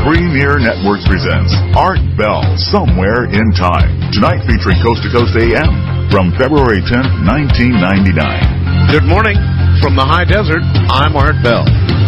Premier Networks presents Art Bell, Somewhere in Time. Tonight featuring Coast to Coast AM from February 10th, 1999. Good morning. From the high desert, I'm Art Bell.